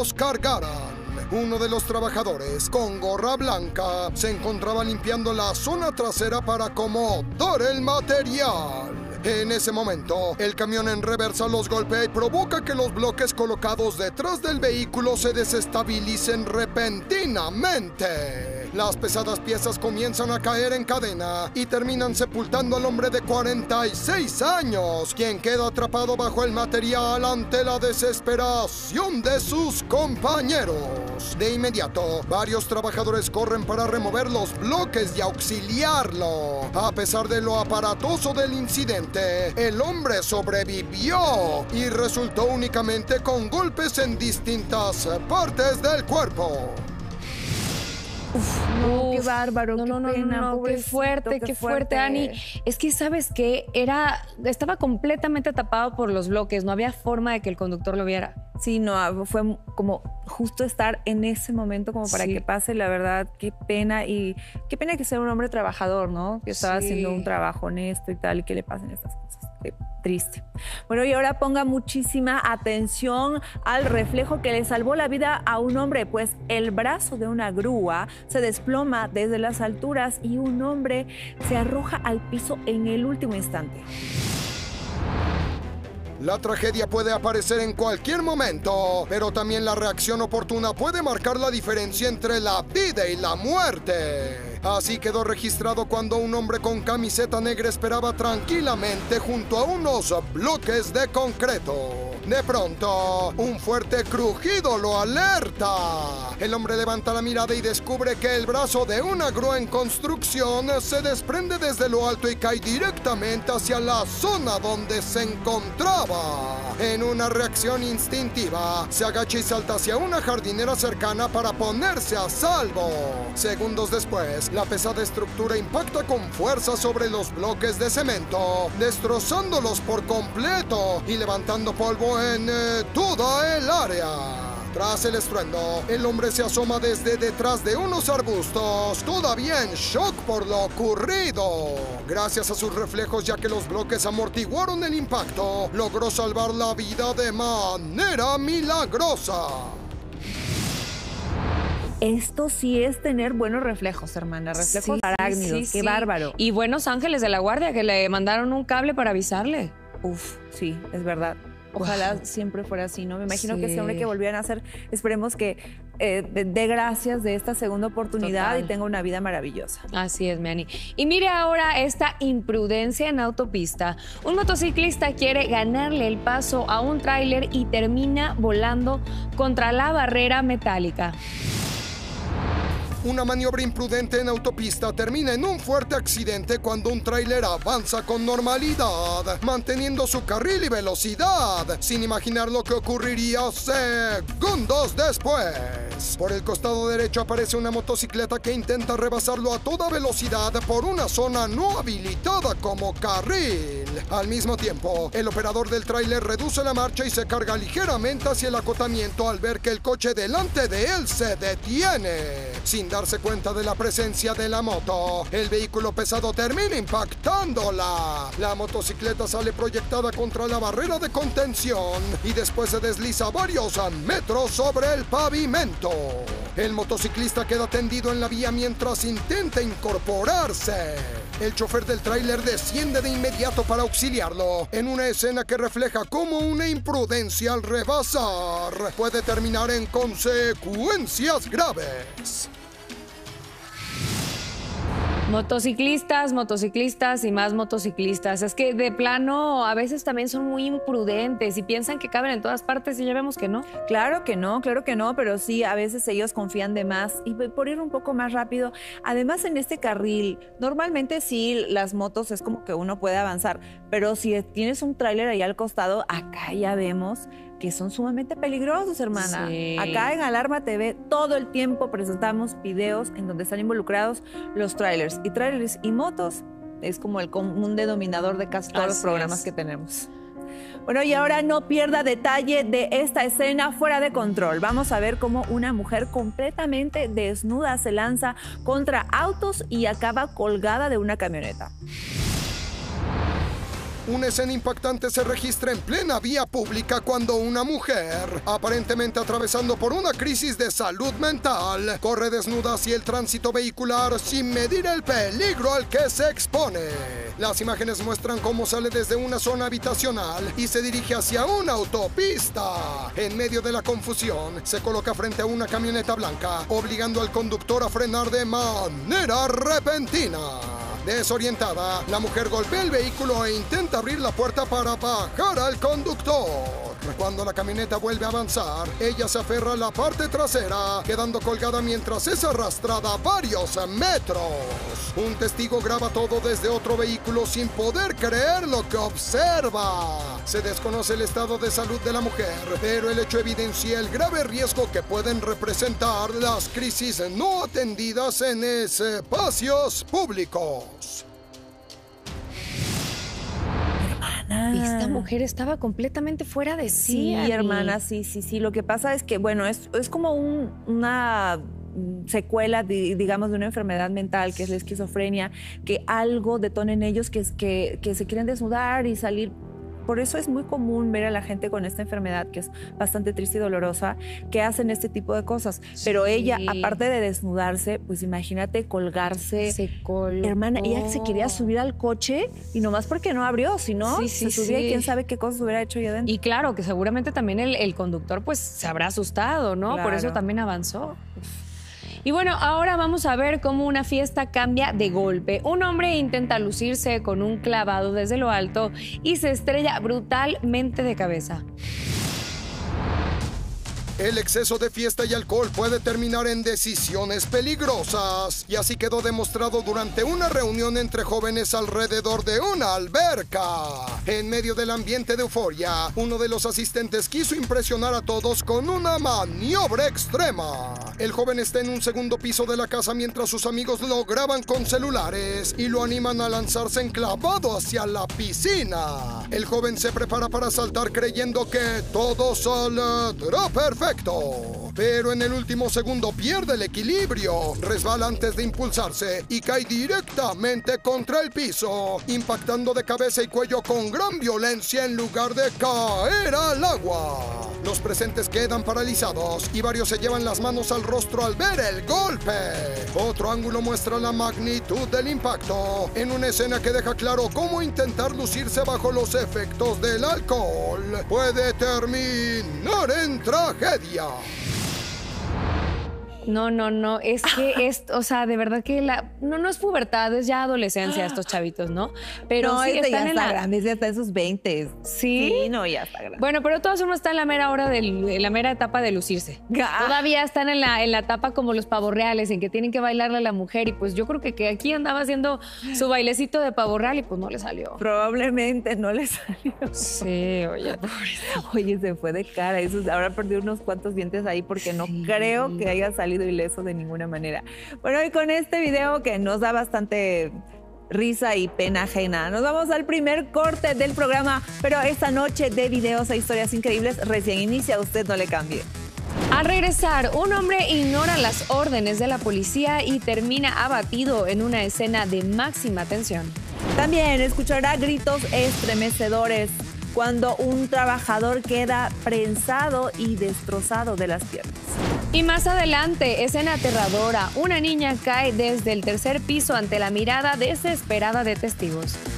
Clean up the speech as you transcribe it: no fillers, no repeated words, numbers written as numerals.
los cargaran. Uno de los trabajadores, con gorra blanca, se encontraba limpiando la zona trasera para acomodar el material. En ese momento, el camión en reversa los golpea y provoca que los bloques colocados detrás del vehículo se desestabilicen repentinamente. Las pesadas piezas comienzan a caer en cadena y terminan sepultando al hombre de 46 años, quien queda atrapado bajo el material ante la desesperación de sus compañeros. De inmediato, varios trabajadores corren para remover los bloques y auxiliarlo. A pesar de lo aparatoso del incidente, el hombre sobrevivió y resultó únicamente con golpes en distintas partes del cuerpo. No, qué bárbaro, qué pena, qué fuerte, Ani. Es que, ¿sabes qué? Estaba completamente tapado por los bloques, no había forma de que el conductor lo viera. Sí, no, fue como justo estar en ese momento como para que pase, la verdad, qué pena. Y qué pena que sea un hombre trabajador, ¿no? Que estaba haciendo un trabajo honesto y tal, y que le pasen estas cosas. Qué triste. Bueno, y ahora ponga muchísima atención al reflejo que le salvó la vida a un hombre, pues el brazo de una grúa se desploma desde las alturas y un hombre se arroja al piso en el último instante. La tragedia puede aparecer en cualquier momento, pero también la reacción oportuna puede marcar la diferencia entre la vida y la muerte. Así quedó registrado cuando un hombre con camiseta negra esperaba tranquilamente junto a unos bloques de concreto. De pronto, un fuerte crujido lo alerta. El hombre levanta la mirada y descubre que el brazo de una grúa en construcción se desprende desde lo alto y cae directamente hacia la zona donde se encontraba. En una reacción instintiva, se agacha y salta hacia una jardinera cercana para ponerse a salvo. Segundos después, la pesada estructura impacta con fuerza sobre los bloques de cemento, destrozándolos por completo y levantando polvo en toda el área. Tras el estruendo, el hombre se asoma desde detrás de unos arbustos, todavía en shock por lo ocurrido. Gracias a sus reflejos, ya que los bloques amortiguaron el impacto, logró salvar la vida de manera milagrosa. Esto sí es tener buenos reflejos, hermana. Reflejos arácnidos. Qué bárbaro. Y buenos ángeles de la guardia que le mandaron un cable para avisarle. Uf, sí, es verdad. Ojalá siempre fuera así, ¿no? Me imagino que ese hombre que volvieran a hacer, esperemos que dé gracias de esta segunda oportunidad y tenga una vida maravillosa. Así es, Miani. Y mire ahora esta imprudencia en autopista. Un motociclista quiere ganarle el paso a un tráiler y termina volando contra la barrera metálica. Una maniobra imprudente en autopista termina en un fuerte accidente cuando un tráiler avanza con normalidad, manteniendo su carril y velocidad, sin imaginar lo que ocurriría segundos después. Por el costado derecho aparece una motocicleta que intenta rebasarlo a toda velocidad por una zona no habilitada como carril. Al mismo tiempo, el operador del tráiler reduce la marcha y se carga ligeramente hacia el acotamiento al ver que el coche delante de él se detiene. Sin darse cuenta de la presencia de la moto, el vehículo pesado termina impactándola. La motocicleta sale proyectada contra la barrera de contención y después se desliza varios metros sobre el pavimento. El motociclista queda tendido en la vía mientras intenta incorporarse. El chofer del tráiler desciende de inmediato para auxiliarlo, en una escena que refleja cómo una imprudencia al rebasar puede terminar en consecuencias graves. Motociclistas y más motociclistas. Es que de plano a veces también son muy imprudentes y piensan que caben en todas partes y ya vemos que no. Claro que no, pero sí, a veces ellos confían de más y por ir un poco más rápido. Además, en este carril, normalmente sí, las motos es como que uno puede avanzar, pero si tienes un tráiler ahí al costado, acá ya vemos que son sumamente peligrosos, hermana. Sí. Acá en Alarma TV todo el tiempo presentamos videos en donde están involucrados los trailers. Y trailers y motos es como el común denominador de casi todos los programas que tenemos. Bueno, y ahora no pierda detalle de esta escena fuera de control. Vamos a ver cómo una mujer completamente desnuda se lanza contra autos y acaba colgada de una camioneta. Una escena impactante se registra en plena vía pública cuando una mujer, aparentemente atravesando por una crisis de salud mental, corre desnuda hacia el tránsito vehicular sin medir el peligro al que se expone. Las imágenes muestran cómo sale desde una zona habitacional y se dirige hacia una autopista. En medio de la confusión, se coloca frente a una camioneta blanca, obligando al conductor a frenar de manera repentina. Desorientada, la mujer golpea el vehículo e intenta abrir la puerta para bajar al conductor. Cuando la camioneta vuelve a avanzar, ella se aferra a la parte trasera, quedando colgada mientras es arrastrada varios metros. Un testigo graba todo desde otro vehículo sin poder creer lo que observa. Se desconoce el estado de salud de la mujer, pero el hecho evidencia el grave riesgo que pueden representar las crisis no atendidas en espacios públicos. Esta mujer estaba completamente fuera de sí. Sí, Ani. hermana, sí. Lo que pasa es que, bueno, es como una secuela, digamos, de una enfermedad mental, que es la esquizofrenia, que algo detona en ellos que se quieren desnudar y salir. Por eso es muy común ver a la gente con esta enfermedad, que es bastante triste y dolorosa, que hacen este tipo de cosas. Sí. Pero ella, aparte de desnudarse, pues imagínate colgarse. Se colgó. Hermana, ella se quería subir al coche y nomás porque no abrió, si no, se subía y quién sabe qué cosas hubiera hecho ahí adentro. Y claro, que seguramente también el conductor pues se habrá asustado, ¿no? Claro. Por eso también avanzó. Y bueno, ahora vamos a ver cómo una fiesta cambia de golpe. Un hombre intenta lucirse con un clavado desde lo alto y se estrella brutalmente de cabeza. El exceso de fiesta y alcohol puede terminar en decisiones peligrosas, y así quedó demostrado durante una reunión entre jóvenes alrededor de una alberca. En medio del ambiente de euforia, uno de los asistentes quiso impresionar a todos con una maniobra extrema. El joven está en un segundo piso de la casa mientras sus amigos lo graban con celulares y lo animan a lanzarse enclavado hacia la piscina. El joven se prepara para saltar creyendo que todo saldrá perfecto. Pero en el último segundo pierde el equilibrio, resbala antes de impulsarse y cae directamente contra el piso, impactando de cabeza y cuello con gran violencia en lugar de caer al agua. Los presentes quedan paralizados y varios se llevan las manos al rostro al ver el golpe. Otro ángulo muestra la magnitud del impacto, en una escena que deja claro cómo intentar lucirse bajo los efectos del alcohol puede terminar en tragedia. No, es que o sea, de verdad que no es pubertad, es ya adolescencia estos chavitos, ¿no? Pero no, sí este están ya está grande, ya está en sus 20. ¿Sí? Sí, no, ya está grande. Bueno, pero todos uno está en la mera hora en la mera etapa de lucirse. Todavía están en la etapa como los pavos reales, en que tienen que bailarle a la mujer, y pues yo creo que aquí andaba haciendo su bailecito de pavo real y pues no le salió. Probablemente no le salió. Sí, oye, pobrecito. Oye, se fue de cara. Eso habrá perdido unos cuantos dientes ahí porque no creo que haya salido ileso de ninguna manera. Bueno, y con este video que nos da bastante risa y pena ajena, nos vamos al primer corte del programa, pero esta noche de videos e historias increíbles recién inicia, usted no le cambie. Al regresar, un hombre ignora las órdenes de la policía y termina abatido en una escena de máxima tensión. También escuchará gritos estremecedores cuando un trabajador queda prensado y destrozado de las piernas. Y más adelante, escena aterradora. Una niña cae desde el tercer piso ante la mirada desesperada de testigos.